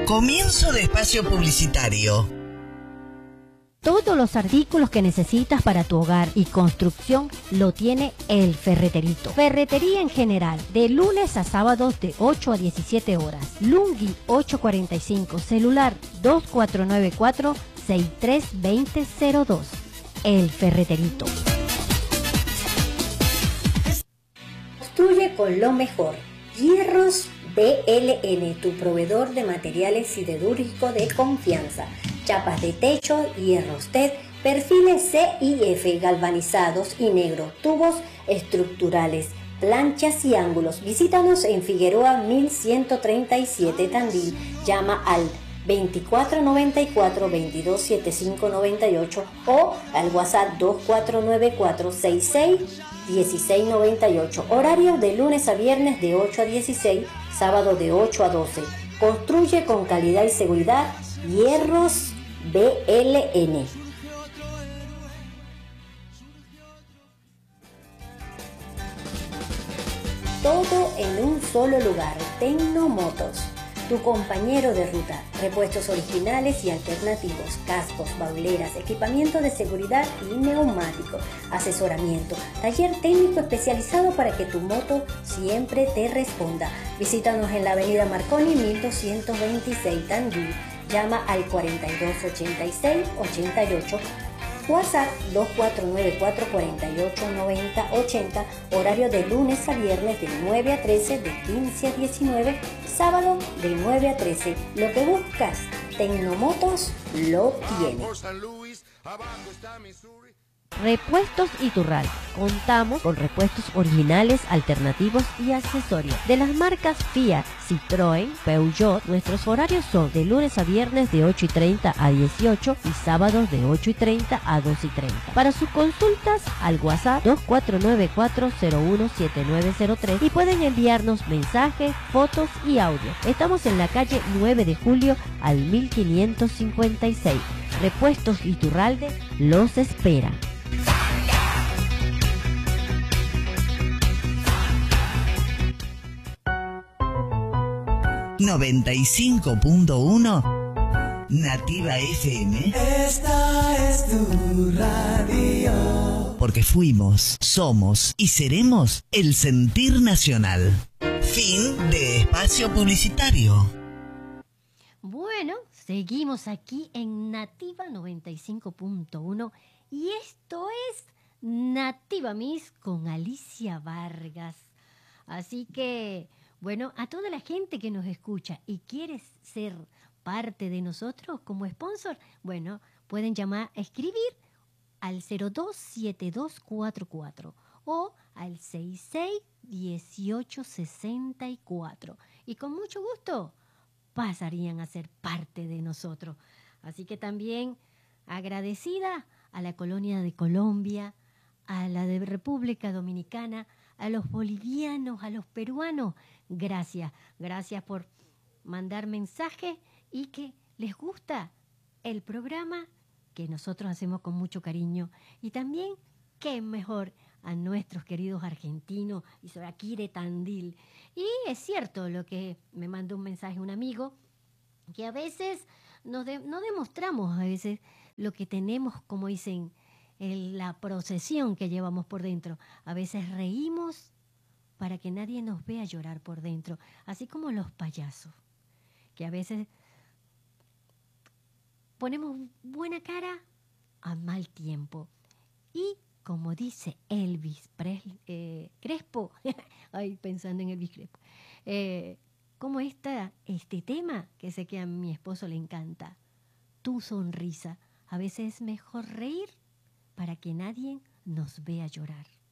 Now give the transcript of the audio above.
Comienzo de espacio publicitario. Todos los artículos que necesitas para tu hogar y construcción lo tiene El Ferreterito. Ferretería en general, de lunes a sábados de 8 a 17 horas. Lungui 845, celular 2494-632002. El Ferreterito. Construye con lo mejor. Hierros BLN, tu proveedor de materiales siderúrgicos de confianza. Chapas de techo, hierros TED, perfiles C y F galvanizados y negro, tubos estructurales, planchas y ángulos. Visítanos en Figueroa 1137 Tandil. Llama al 2494-227598 o al WhatsApp 2494-661698. Horario de lunes a viernes de 8 a 16, sábado de 8 a 12. Construye con calidad y seguridad. Hierros BLN. Todo en un solo lugar. Tecnomotos, tu compañero de ruta. Repuestos originales y alternativos, cascos, bauleras, equipamiento de seguridad y neumáticos, asesoramiento, taller técnico especializado para que tu moto siempre te responda. Visítanos en la avenida Marconi 1226 Tandil. Llama al 4286-88, WhatsApp 2494-489080, horario de lunes a viernes de 9 a 13, de 15 a 19, sábado de 9 a 13. Lo que buscas, Tecnomotos lo tiene. Repuestos Iturral. Contamos con repuestos originales, alternativos y accesorios de las marcas Fiat, Citroën, Peugeot. Nuestros horarios son de lunes a viernes de 8:30 a 18 y sábados de 8:30 a 2:30. Para sus consultas al WhatsApp 2494-017903 y pueden enviarnos mensajes, fotos y audio. Estamos en la calle 9 de julio al 1556. Repuestos Iturralde los espera. 95.1 Nativa FM. Esta es tu radio. Porque fuimos, somos y seremos el sentir nacional. Fin de espacio publicitario. Bueno, seguimos aquí en Nativa 95.1 y esto es Nativa Miss con Alicia Vargas. Así que, bueno, a toda la gente que nos escucha y quiere ser parte de nosotros como sponsor, bueno, pueden llamar, escribir al 027244 o al 661864 y con mucho gusto pasarían a ser parte de nosotros. Así que también agradecida a la colonia de Colombia, a la de República Dominicana, a los bolivianos, a los peruanos. Gracias por mandar mensajes y que les gusta el programa que nosotros hacemos con mucho cariño. Y también, qué mejor, a nuestros queridos argentinos y sobre aquí de Tandil. Y es cierto lo que me mandó un mensaje un amigo, que a veces no demostramos a veces lo que tenemos, como dicen, la procesión que llevamos por dentro. A veces reímos para que nadie nos vea llorar por dentro, así como los payasos, que a veces ponemos buena cara a mal tiempo. Y como dice Elvis Crespo, ay, pensando en Elvis Crespo, como este tema que sé que a mi esposo le encanta, tu sonrisa. A veces es mejor reír para que nadie nos vea llorar.